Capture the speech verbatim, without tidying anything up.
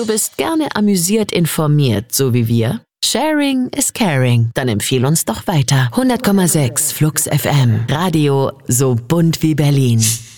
Du bist gerne amüsiert informiert, so wie wir? Sharing is caring. Dann empfehl uns doch weiter. hundert Komma sechs Flux F M. Radio so bunt wie Berlin.